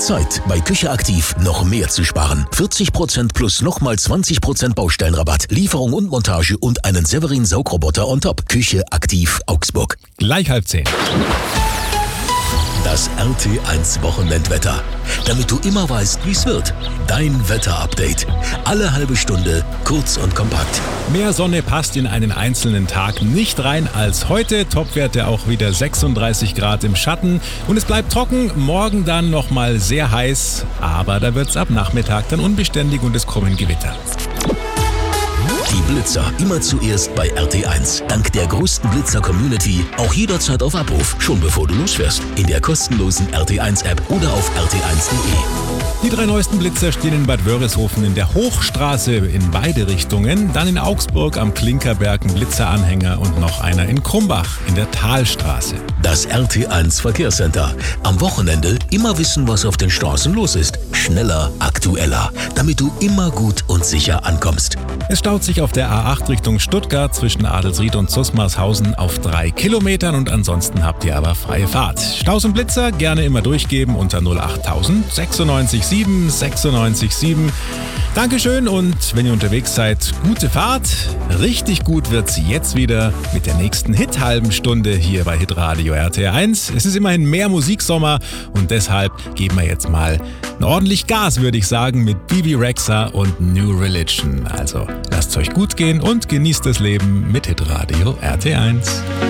Zeit, bei Küche Aktiv noch mehr zu sparen. 40% plus nochmal 20% Baustellenrabatt, Lieferung und Montage und einen Severin Saugroboter on top. Küche Aktiv Augsburg. Gleich 9:30. Das RT1 Wochenendwetter. Damit du immer weißt, wie es wird. Dein Wetterupdate. Alle halbe Stunde, kurz und kompakt. Mehr Sonne passt in einen einzelnen Tag nicht rein als heute. Topwerte auch wieder 36 Grad im Schatten. Und es bleibt trocken. Morgen dann nochmal sehr heiß. Aber da wird es ab Nachmittag dann unbeständig und es kommen Gewitter. Die Blitzer immer zuerst bei RT1. Dank der größten Blitzer-Community auch jederzeit auf Abruf, schon bevor du losfährst. In der kostenlosen RT1-App oder auf rt1.de. Die 3 neuesten Blitzer stehen in Bad Wörishofen in der Hochstraße in beide Richtungen. Dann in Augsburg am Klinkerberg ein Blitzeranhänger und noch einer in Krumbach in der Talstraße. Das RT1 Verkehrscenter. Am Wochenende immer wissen, was auf den Straßen los ist. Schneller, aktueller, damit du immer gut und sicher ankommst. Es staut sich auf der A8 Richtung Stuttgart zwischen Adelsried und Zusmarshausen auf 3 Kilometern und ansonsten habt ihr aber freie Fahrt. Staus und Blitzer gerne immer durchgeben unter 08000 96 7 96 7. Dankeschön und wenn ihr unterwegs seid, gute Fahrt. Richtig gut wird's jetzt wieder mit der nächsten Hit-halben Stunde hier bei Hitradio RT1. Es ist immerhin mehr Musiksommer und deshalb geben wir jetzt mal ordentlich Gas, würde ich sagen, mit Bebe Rexha und New Religion. Also lasst es euch gut gehen und genießt das Leben mit Hitradio RT1.